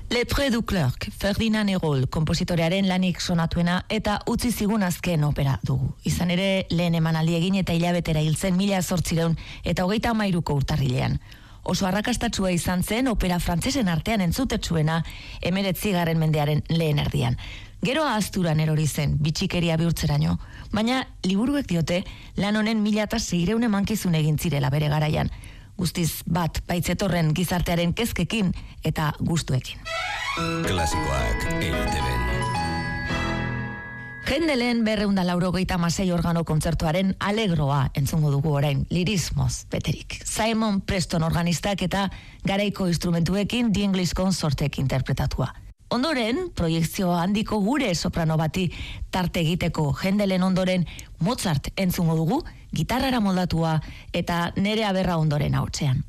Le Pré du Clerc, Ferdinand Hérol, kompositorearen lanik sonatuena eta utzi zigun azken opera dugu. Izan ere, lehen emanaldi egin eta hilabetera hiltzen 1800 eta 33ko urtarrilean. Oso arrakastatsua izan zen opera frantsesen artean entzutetsuena 19. mendearen lehen erdian. Gero ahazturan erori zen, bitxikeria bihurtzeraino, baina liburuek diote lan honen 1600 emankizun egin zirela bere garaian. Guztiz bat baitzetorren gizartearen kezkekin eta gustuekin. Klasikoak EITB-n. Händelen 286 organo kontzertuaren Alegroa entzungo dugu orain, lirismoz beterik. Simon Preston organistak eta garaiko instrumentuekin The English Consortek interpretatua. Ondoren, proiekzio handiko gure soprano bati tarte egiteko Händelen ondoren Mozart entzungo dugu, gitarrara moldatua eta Nerea Berra ondoren ahotsean.